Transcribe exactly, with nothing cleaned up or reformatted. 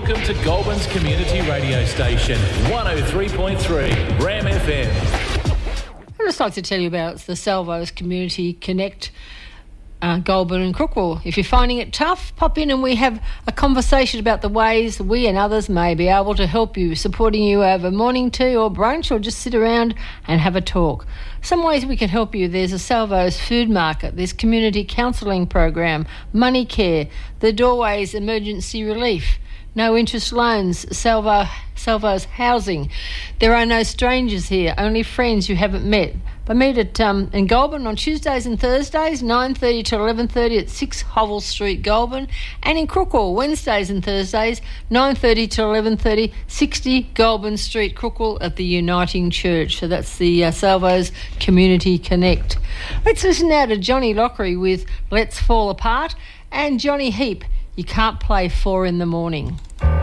Welcome to Goulburn's community radio station, one oh three point three Ram F M. I'd just like to tell you about the Salvos Community Connect, uh, Goulburn and Crookwell. If you're finding it tough, pop in and we have a conversation about the ways we and others may be able to help you, supporting you over morning tea or brunch, or just sit around and have a talk. Some ways we can help you: there's a Salvos food market, there's community counselling program, money care, the Doorways emergency relief, no interest loans, Salvo, Salvos housing. There are no strangers here, only friends you haven't met. But meet at um, in Goulburn on Tuesdays and Thursdays, nine thirty to eleven thirty at six Hovell Street, Goulburn, and in Crookwell, Wednesdays and Thursdays, nine thirty to eleven thirty, sixty Goulburn Street, Crookwell, at the Uniting Church. So that's the uh, Salvos Community Connect. Let's listen now to Johnny Lockery with Let's Fall Apart, and Johnny Heap, You Can't Play Four in the Morning.